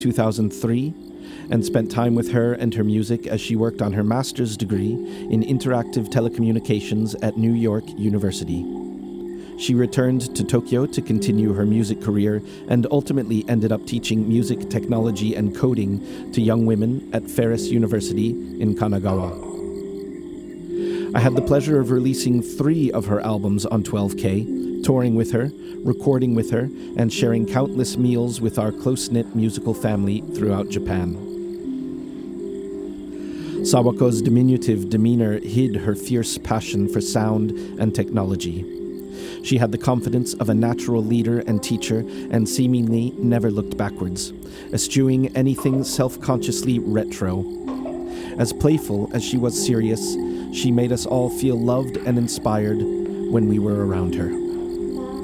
2003 and spent time with her and her music as she worked on her master's degree in interactive telecommunications at New York University. She returned to Tokyo to continue her music career and ultimately ended up teaching music technology and coding to young women at Ferris University in Kanagawa. I had the pleasure of releasing 3 of her albums on 12K, touring with her, recording with her, and sharing countless meals with our close-knit musical family throughout Japan. Sawako's diminutive demeanor hid her fierce passion for sound and technology. She had the confidence of a natural leader and teacher and seemingly never looked backwards, eschewing anything self-consciously retro. As playful as she was serious, she made us all feel loved and inspired when we were around her.